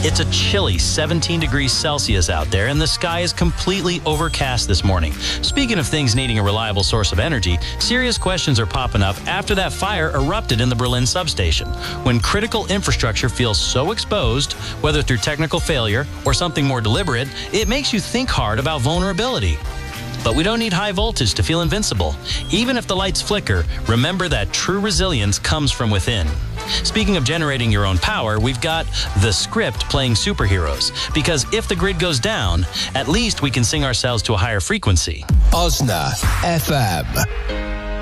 It's a chilly 17 degrees Celsius out there, and the sky is completely overcast this morning. Speaking of things needing a reliable source of energy, serious questions are popping up after that fire erupted in the Berlin substation. When critical infrastructure feels so exposed, whether through technical failure or something more deliberate, it makes you think hard about vulnerability. But we don't need high voltage to feel invincible. Even if the lights flicker, remember that true resilience comes from within. Speaking of generating your own power, we've got The Script playing superheroes. Because if the grid goes down, at least we can sing ourselves to a higher frequency. Osna FM.